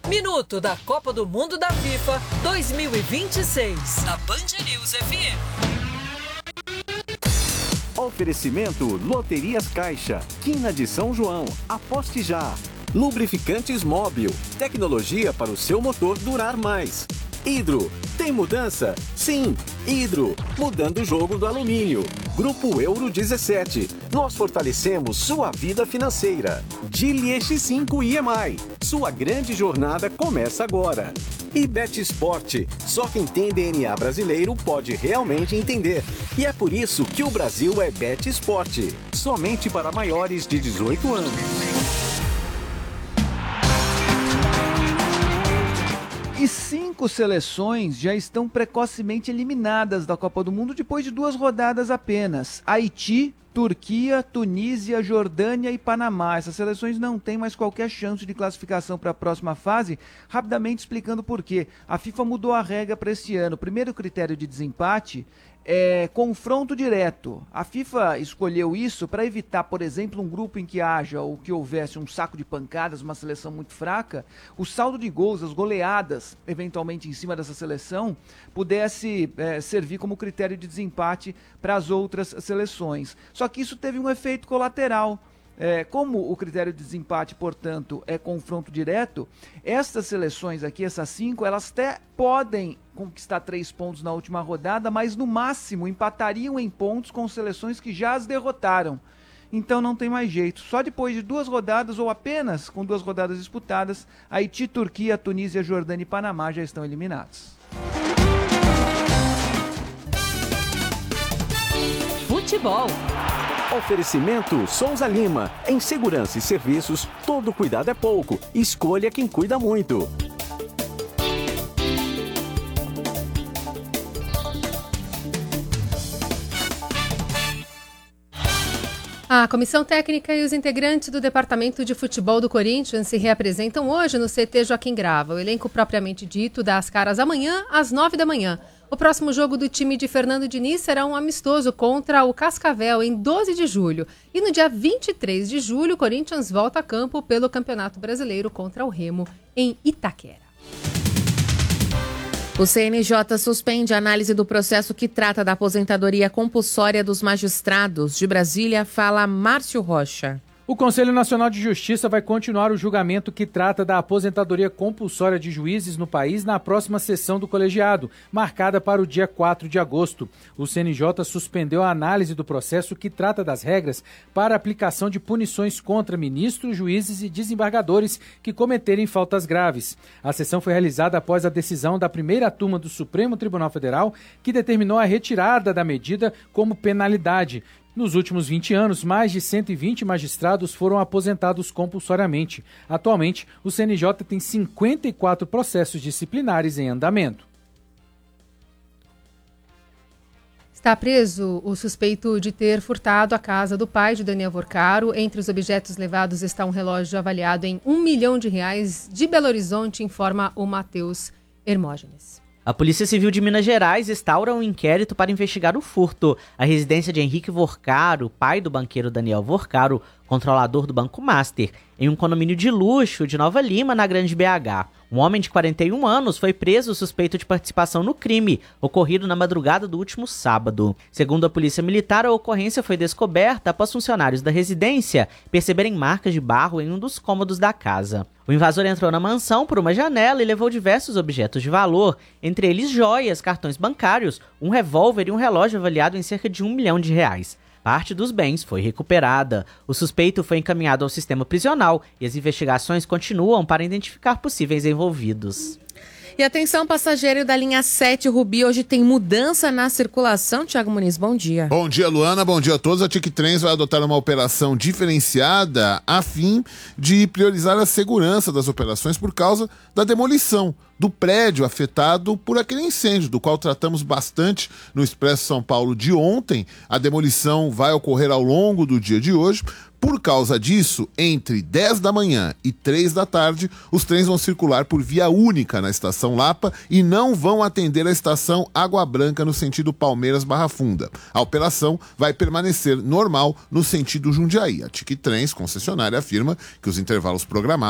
Minuto da Copa do Mundo da FIFA 2026. Na Band News FM. Oferecimento Loterias Caixa, Quina de São João, aposte já. Lubrificantes Móbil, tecnologia para o seu motor durar mais. Hidro, tem mudança? Sim, Hidro, mudando o jogo do alumínio. Grupo Euro 17, nós fortalecemos sua vida financeira. Geely X5 EMI, sua grande jornada começa agora. E Bet Sport, só quem tem DNA brasileiro pode realmente entender. E é por isso que o Brasil é Bet Sport, somente para maiores de 18 anos. E 5 seleções já estão precocemente eliminadas da Copa do Mundo depois de 2 rodadas apenas. Haiti, Turquia, Tunísia, Jordânia e Panamá. Essas seleções não têm mais qualquer chance de classificação para a próxima fase. Rapidamente explicando por quê. A FIFA mudou a regra para este ano. O primeiro critério de desempate é confronto direto. A FIFA escolheu isso para evitar, por exemplo, um grupo em que haja ou que houvesse um saco de pancadas, uma seleção muito fraca, o saldo de gols, as goleadas, eventualmente em cima dessa seleção, pudesse servir como critério de desempate para as outras seleções. Só que isso teve um efeito colateral. Como o critério de desempate, portanto, é confronto direto, estas seleções aqui, essas 5, elas até podem conquistar 3 pontos na última rodada, mas no máximo empatariam em pontos com seleções que já as derrotaram. Então não tem mais jeito. Só depois de 2 rodadas, ou apenas com 2 rodadas disputadas, Haiti, Turquia, Tunísia, Jordânia e Panamá já estão eliminados. Futebol. Oferecimento Souza Lima. Em segurança e serviços, todo cuidado é pouco. Escolha quem cuida muito. A comissão técnica e os integrantes do departamento de futebol do Corinthians se reapresentam hoje no CT Joaquim Grava. O elenco propriamente dito dá as caras amanhã às 9 da manhã. O próximo jogo do time de Fernando Diniz será um amistoso contra o Cascavel em 12 de julho. E no dia 23 de julho, o Corinthians volta a campo pelo Campeonato Brasileiro contra o Remo em Itaquera. O CNJ suspende a análise do processo que trata da aposentadoria compulsória dos magistrados. De Brasília, fala Márcio Rocha. O Conselho Nacional de Justiça vai continuar o julgamento que trata da aposentadoria compulsória de juízes no país na próxima sessão do colegiado, marcada para o dia 4 de agosto. O CNJ suspendeu a análise do processo que trata das regras para a aplicação de punições contra ministros, juízes e desembargadores que cometerem faltas graves. A sessão foi realizada após a decisão da primeira turma do Supremo Tribunal Federal, que determinou a retirada da medida como penalidade. Nos últimos 20 anos, mais de 120 magistrados foram aposentados compulsoriamente. Atualmente, o CNJ tem 54 processos disciplinares em andamento. Está preso o suspeito de ter furtado a casa do pai de Daniel Vorcaro. Entre os objetos levados está um relógio avaliado em R$1 milhão de Belo Horizonte, informa o Matheus Hermógenes. A Polícia Civil de Minas Gerais instaura um inquérito para investigar o furto. A residência de Henrique Vorcaro, pai do banqueiro Daniel Vorcaro, controlador do Banco Master, em um condomínio de luxo de Nova Lima, na Grande BH. Um homem de 41 anos foi preso suspeito de participação no crime, ocorrido na madrugada do último sábado. Segundo a Polícia Militar, a ocorrência foi descoberta após funcionários da residência perceberem marcas de barro em um dos cômodos da casa. O invasor entrou na mansão por uma janela e levou diversos objetos de valor, entre eles joias, cartões bancários, um revólver e um relógio avaliado em cerca de R$1 milhão. Parte dos bens foi recuperada. O suspeito foi encaminhado ao sistema prisional e as investigações continuam para identificar possíveis envolvidos. E atenção, passageiro da linha 7 Rubi, hoje tem mudança na circulação. Tiago Muniz, bom dia. Bom dia, Luana, bom dia a todos. A TIC-Trens vai adotar uma operação diferenciada a fim de priorizar a segurança das operações por causa da demolição do prédio afetado por aquele incêndio, do qual tratamos bastante no Expresso São Paulo de ontem. A demolição vai ocorrer ao longo do dia de hoje. Por causa disso, entre 10 da manhã e 3 da tarde, os trens vão circular por via única na estação Lapa e não vão atender a estação Água Branca no sentido Palmeiras-Barra Funda. A operação vai permanecer normal no sentido Jundiaí. A TIC-Trens, concessionária, afirma que os intervalos programados